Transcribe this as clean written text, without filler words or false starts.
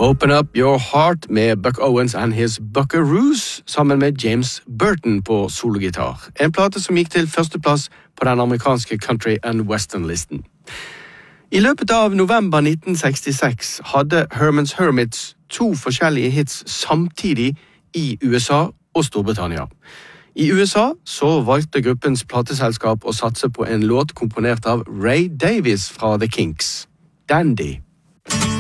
Open Up Your Heart med Buck Owens and His Buckaroos sammen med James Burton på sologitar. En plate som gikk til førsteplass på den amerikanske country and western-listen. I løpet av november 1966 hadde Herman's Hermits 2 forskjellige hits samtidig i USA og Storbritannia. I USA så valgte gruppens plateselskap å satse på en låt komponert av Ray Davies fra The Kinks, Dandy.